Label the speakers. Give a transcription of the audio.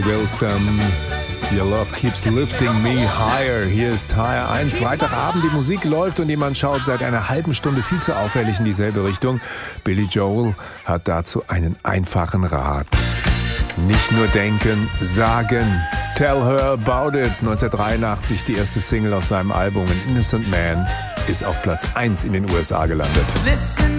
Speaker 1: Wilson, Your Love Keeps Lifting Me Higher. Hier ist HR1, Freitagabend, die Musik läuft und jemand schaut seit einer halben Stunde viel zu auffällig in dieselbe Richtung. Billy Joel hat dazu einen einfachen Rat. Nicht nur denken, sagen. Tell Her About It. 1983 die erste Single aus seinem Album An Innocent Man ist auf Platz 1 in den USA gelandet.
Speaker 2: Listen